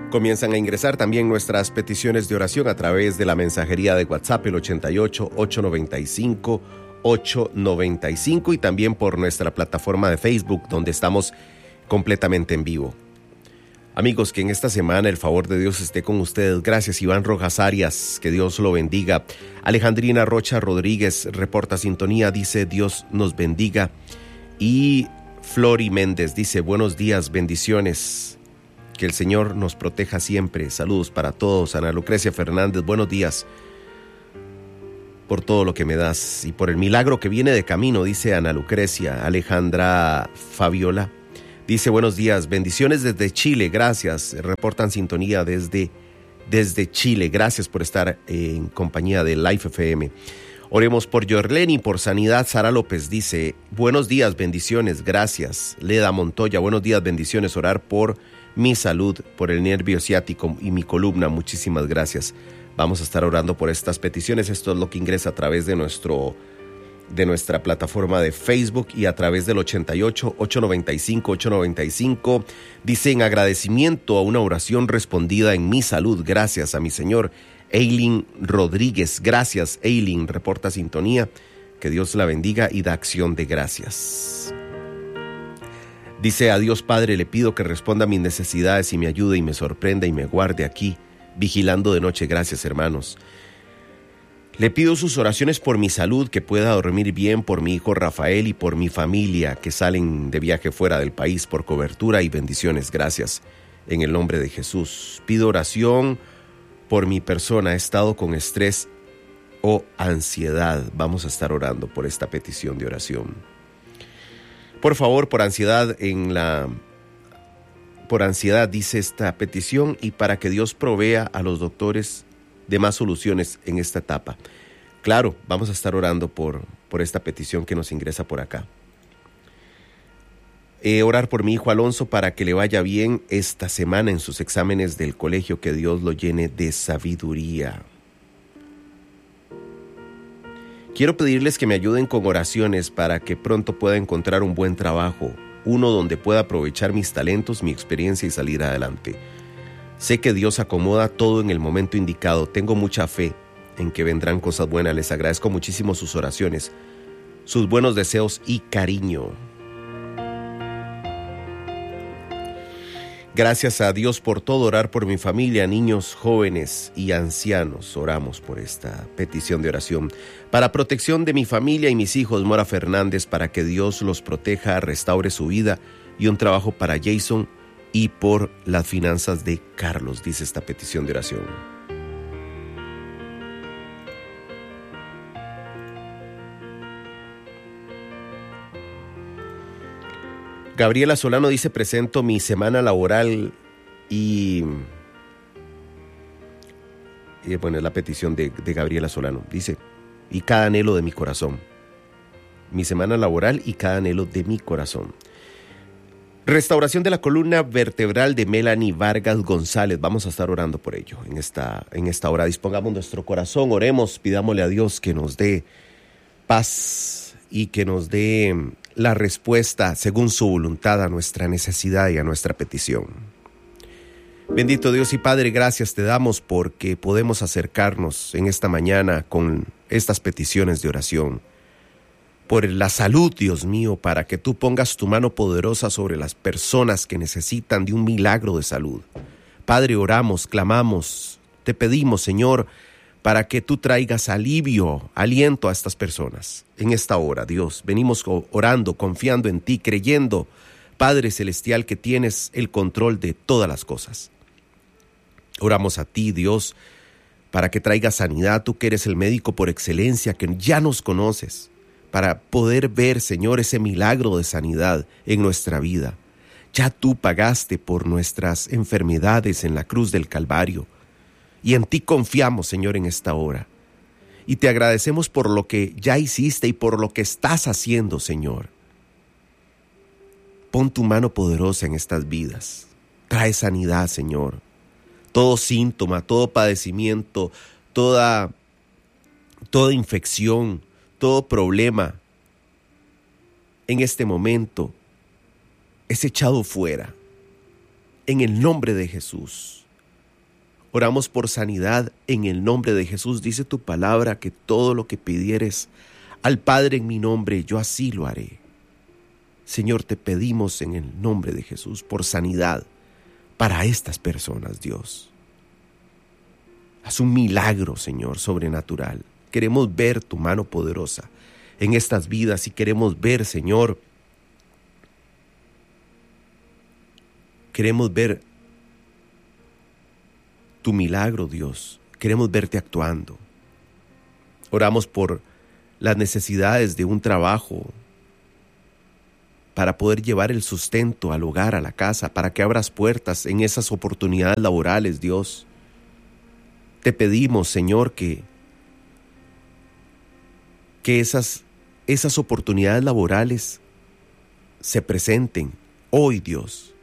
Comienzan a ingresar también nuestras peticiones de oración a través de la mensajería de WhatsApp, el 88-895-895, y también por nuestra plataforma de Facebook, donde estamos completamente en vivo. Amigos, que en esta semana el favor de Dios esté con ustedes. Gracias, Iván Rojas Arias, que Dios lo bendiga. Alejandrina Rocha Rodríguez reporta sintonía, dice Dios nos bendiga. Y Flori Méndez dice buenos días, bendiciones. Que el Señor nos proteja siempre. Saludos para todos. Ana Lucrecia Fernández, buenos días. Por todo lo que me das y por el milagro que viene de camino, dice Ana Lucrecia. Alejandra Fabiola dice buenos días, bendiciones desde Chile, gracias. Reportan sintonía desde Chile. Gracias por estar en compañía de Life FM. Oremos por Yorleni, por sanidad. Sara López dice buenos días, bendiciones, gracias. Leda Montoya, buenos días, bendiciones. Orar por mi salud, por el nervio ciático y mi columna, muchísimas gracias. Vamos a estar orando por estas peticiones. Esto es lo que ingresa a través de nuestra plataforma de Facebook y a través del 88-895-895. Dice en agradecimiento a una oración respondida en mi salud, gracias a mi Señor. Eileen Rodríguez, gracias Eileen, reporta sintonía. Que Dios la bendiga y da acción de gracias. Dice a Dios Padre le pido que responda a mis necesidades y me ayude y me sorprenda y me guarde aquí, vigilando de noche. Gracias, hermanos. Le pido sus oraciones por mi salud, que pueda dormir bien, por mi hijo Rafael y por mi familia que salen de viaje fuera del país, por cobertura y bendiciones. Gracias, en el nombre de Jesús. Pido oración por mi persona. He estado con estrés o ansiedad. Vamos a estar orando por esta petición de oración. Por favor, por ansiedad dice esta petición, y para que Dios provea a los doctores de más soluciones en esta etapa. Claro, vamos a estar orando por esta petición que nos ingresa por acá. Orar por mi hijo Alonso para que le vaya bien esta semana en sus exámenes del colegio, que Dios lo llene de sabiduría. Quiero pedirles que me ayuden con oraciones para que pronto pueda encontrar un buen trabajo, uno donde pueda aprovechar mis talentos, mi experiencia y salir adelante. Sé que Dios acomoda todo en el momento indicado. Tengo mucha fe en que vendrán cosas buenas. Les agradezco muchísimo sus oraciones, sus buenos deseos y cariño. Gracias a Dios por todo. Orar por mi familia, niños, jóvenes y ancianos. Oramos por esta petición de oración. Para protección de mi familia y mis hijos, Mora Fernández, para que Dios los proteja, restaure su vida, y un trabajo para Jason, y por las finanzas de Carlos, dice esta petición de oración. Gabriela Solano dice presento mi semana laboral y bueno, es la petición de Gabriela Solano. Dice, y cada anhelo de mi corazón. Mi semana laboral y cada anhelo de mi corazón. Restauración de la columna vertebral de Melanie Vargas González. Vamos a estar orando por ello en esta hora. Dispongamos nuestro corazón, oremos, pidámosle a Dios que nos dé paz y que nos dé la respuesta según su voluntad a nuestra necesidad y a nuestra petición. Bendito Dios y Padre, gracias te damos porque podemos acercarnos en esta mañana con estas peticiones de oración. Por la salud, Dios mío, para que tú pongas tu mano poderosa sobre las personas que necesitan de un milagro de salud. Padre, oramos, clamamos, te pedimos, Señor, para que tú traigas alivio, aliento a estas personas. En esta hora, Dios, venimos orando, confiando en ti, creyendo, Padre Celestial, que tienes el control de todas las cosas. Oramos a ti, Dios, para que traigas sanidad, tú que eres el médico por excelencia, que ya nos conoces, para poder ver, Señor, ese milagro de sanidad en nuestra vida. Ya tú pagaste por nuestras enfermedades en la cruz del Calvario. Y en ti confiamos, Señor, en esta hora. Y te agradecemos por lo que ya hiciste y por lo que estás haciendo, Señor. Pon tu mano poderosa en estas vidas. Trae sanidad, Señor. Todo síntoma, todo padecimiento, toda infección, todo problema, en este momento es echado fuera. En el nombre de Jesús. Oramos por sanidad en el nombre de Jesús. Dice tu palabra que todo lo que pidieres al Padre en mi nombre, yo así lo haré. Señor, te pedimos en el nombre de Jesús por sanidad para estas personas, Dios. Haz un milagro, Señor, sobrenatural. Queremos ver tu mano poderosa en estas vidas y queremos ver, Señor, queremos ver tu milagro, Dios. Queremos verte actuando. Oramos por las necesidades de un trabajo para poder llevar el sustento al hogar, a la casa, para que abras puertas en esas oportunidades laborales, Dios. Te pedimos, Señor, que esas oportunidades laborales se presenten hoy, Dios.